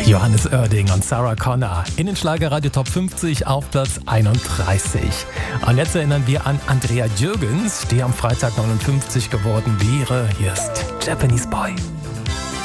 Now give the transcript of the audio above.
Johannes Oerding und Sarah Connor in den Schlagerradio Top 50 auf Platz 31. Und jetzt erinnern wir an Andrea Jürgens, die am Freitag 59 geworden wäre. Hier ist Japanese Boy.